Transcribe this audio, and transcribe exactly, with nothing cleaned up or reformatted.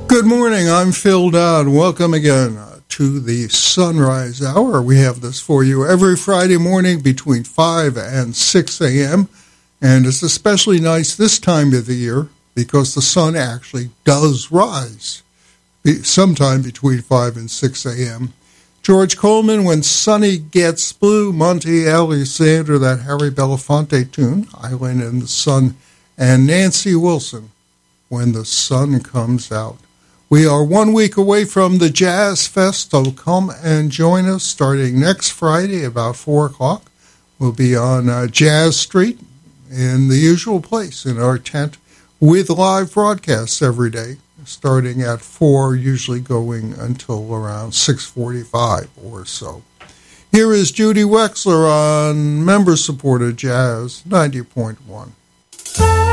Good morning, I'm Phil Dodd. Welcome again uh, to the Sunrise Hour. We have this for you every Friday morning between five and six a.m. And it's especially nice this time of the year because the sun actually does rise sometime between five and six a.m. George Coleman, When Sunny Gets Blue, Monty Alexander, that Harry Belafonte tune, Island in the Sun, and Nancy Wilson, When the Sun Comes Out. We are one week away from the Jazz Fest, so come and join us starting next Friday about four o'clock. We'll be on uh, Jazz Street in the usual place in our tent with live broadcasts every day, starting at four, usually going until around six forty-five or so. Here is Judy Wexler on member-supported Jazz ninety point one.